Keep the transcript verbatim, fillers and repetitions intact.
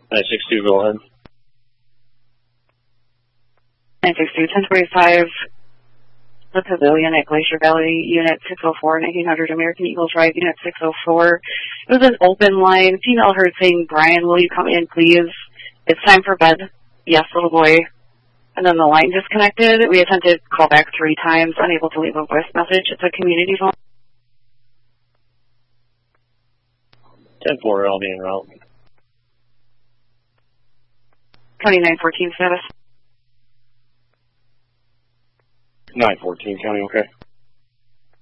nine six two, go ahead. nine six two, ten forty-five, the Pavilion at Glacier Valley, Unit six oh four, nineteen hundred American Eagle Drive, Unit six oh four. It was an open line. Female heard saying, Brian, will you come in, please? It's time for bed. Yes, little boy. And then the line disconnected. We attempted to call back three times, unable to leave a voice message. It's a community phone. ten four, I'll be en route. twenty-nine fourteen status. nine fourteen, County, okay.